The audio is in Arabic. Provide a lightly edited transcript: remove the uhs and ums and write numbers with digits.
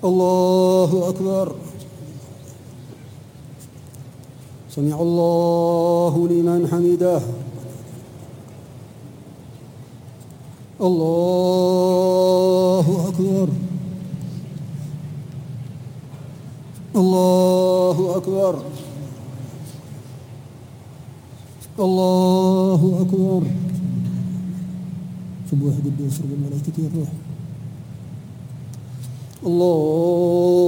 الله أكبر. سمع الله لمن حمده. الله أكبر. الله أكبر. الله أكبر. سبوح قدوس رب الملائكة والروح. الله